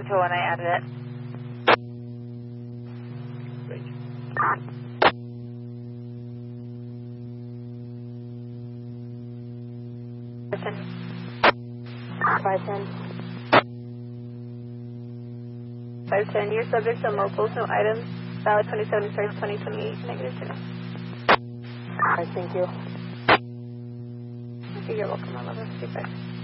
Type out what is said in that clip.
until when I added it. Thank you. 510, your subjects on locals, no items, valid 27/1st, 2028, -2. Alright, thank you. Okay, you're welcome, 1155.